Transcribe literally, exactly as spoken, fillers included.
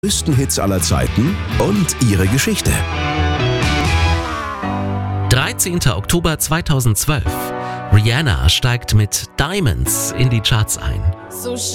Größten Hits aller Zeiten und ihre Geschichte. dreizehnter Oktober zweitausendzwölf. Rihanna steigt mit Diamonds in die Charts ein. So